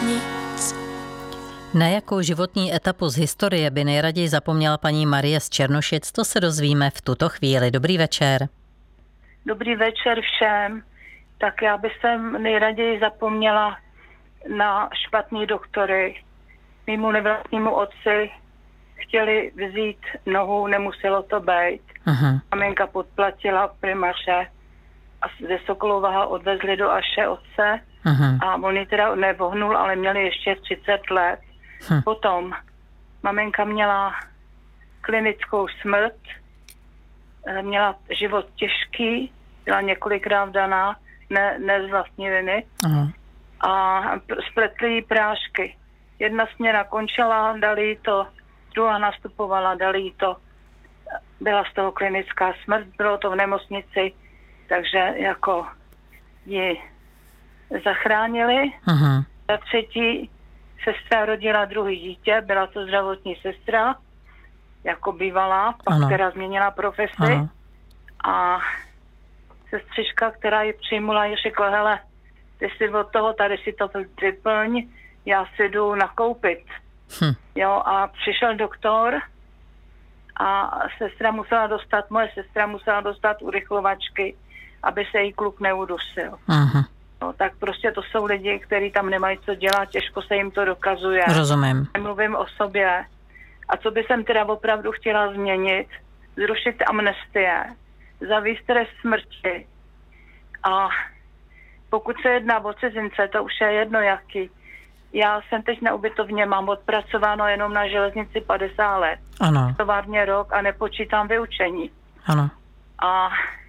nic. Na jakou životní etapu z historie by nejraději zapomněla paní Marie z Černošic, to se dozvíme v tuto chvíli. Dobrý večer. Dobrý večer všem. Tak já bych nejraději zapomněla na špatný doktory. Mému nevlastnímu otci chtěli vzít nohu, nemuselo to být. Maminka podplatila primaře a ze Sokolova odvezli do Aše otce a on ji teda nevohnul, ale měli ještě 30 let. Potom maminka měla klinickou smrt, měla život těžký, byla několikrát vdaná, ne z vlastní viny. A spletli jí prášky. Jedna směna končila, dali jí to, druhá nastupovala, dali jí to. Byla z toho klinická smrt, bylo to v nemocnici, takže jako ji zachránili. Za třetí sestra rodila druhý dítě, byla to zdravotní sestra, jako bývalá, která změnila profesi. A sestřička, která ji přijmula, ji řekla, hele, ty si od toho, tady si to vyplň, já si jdu nakoupit. Jo, a přišel doktor a moje sestra musela dostat urychlovačky, aby se jí kluk neudusil. No, tak prostě to jsou lidi, kteří tam nemají co dělat, těžko se jim to dokazuje. Rozumím. Mluvím o sobě. A co by jsem teda opravdu chtěla změnit, zrušit amnestie, zavést trest smrti. A pokud se jedná o cizince, to už je jedno jaký. Já jsem teď na ubytovně, mám odpracováno jenom na železnici 50 let. Ano. Továrně rok a nepočítám vyučení. Ano. A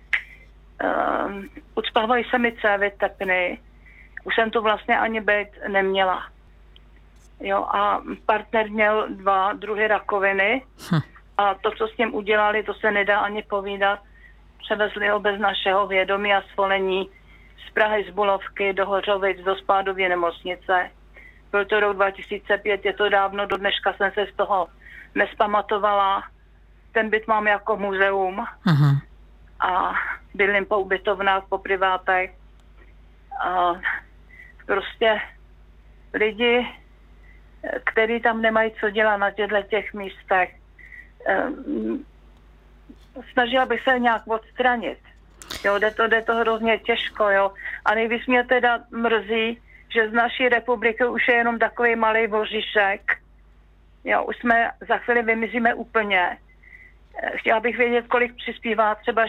ucpávají se mi cévy tepny. Už jsem tu vlastně ani být neměla. Jo, a partner měl 2 druhy rakoviny. A to, co s ním udělali, to se nedá ani povídat. Převezli ho bez našeho vědomí a svolení z Prahy, z Bulovky do Hořovic, do Spádově nemocnice. Byl to rok 2005, je to dávno, do dneška jsem se z toho nespamatovala. Ten byt mám jako muzeum. A bydlím po ubytovnách, po privátech. A prostě lidi, kteří tam nemají co dělat na těch místech, snažila bych se nějak odstranit. Jo, jde to hrozně těžko, jo. A nejvíc mě teda mrzí, že z naší republiky už je jenom takový malý voříšek. Jo, už za chvíli vymizíme úplně. Chtěla bych vědět, kolik přispívá třeba